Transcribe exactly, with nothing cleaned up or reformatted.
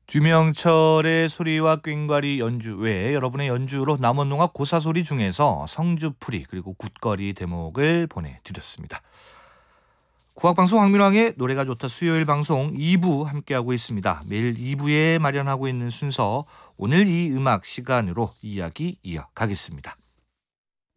주명철의 소리와 꽹과리 연주 외에 여러분의 연주로 남원농악 고사소리 중에서 성주풀이 그리고 굿거리 대목을 보내드렸습니다. 국악방송 황민왕의 노래가 좋다 수요일 방송 이 부 함께하고 있습니다. 매일 이 부에 마련하고 있는 순서, 오늘 이 음악 시간으로 이야기 이어가겠습니다.